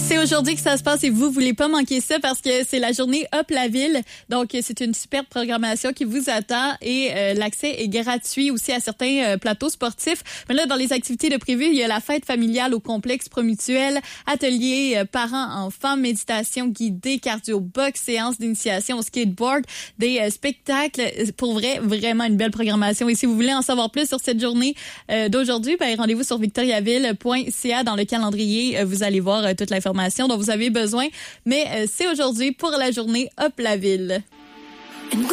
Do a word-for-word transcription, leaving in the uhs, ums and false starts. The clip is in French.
C'est aujourd'hui que ça se passe et vous voulez pas manquer ça parce que c'est la journée Hop la ville. Donc, c'est une superbe programmation qui vous attend et euh, l'accès est gratuit aussi à certains euh, plateaux sportifs. Mais là, dans les activités de prévues, il y a la fête familiale au complexe Promutuel, atelier euh, parents-enfants, méditation guidée, cardio-box, séance d'initiation au skateboard, des euh, spectacles. Pour vrai, vraiment une belle programmation. Et si vous voulez en savoir plus sur cette journée euh, d'aujourd'hui, ben, rendez-vous sur victoriaville point c a dans le calendrier. Euh, vous allez voir euh, toute l'information dont vous avez besoin. Mais euh, c'est aujourd'hui pour la journée Hop la ville.